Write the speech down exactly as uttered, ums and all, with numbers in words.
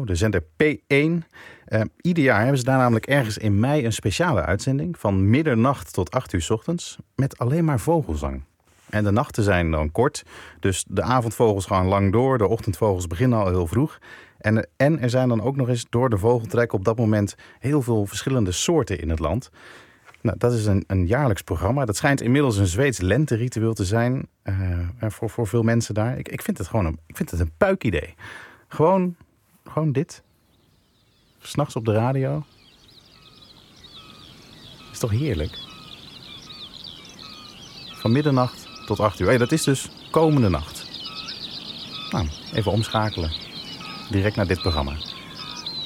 de zender P één. Uh, ieder jaar hebben ze daar namelijk ergens in mei een speciale uitzending van middernacht tot acht uur 's ochtends met alleen maar vogelzang. En de nachten zijn dan kort, dus de avondvogels gaan lang door, de ochtendvogels beginnen al heel vroeg. En, en er zijn dan ook nog eens door de vogeltrek op dat moment heel veel verschillende soorten in het land. Nou, dat is een, een jaarlijks programma. Dat schijnt inmiddels een Zweeds lenteritueel te zijn uh, voor, voor veel mensen daar. Ik, ik vind het gewoon een, ik vind het een puikidee. Gewoon, gewoon dit. 's Nachts op de radio. Is toch heerlijk? Van middernacht tot acht uur. Hey, dat is dus komende nacht. Nou, even omschakelen. Direct naar dit programma.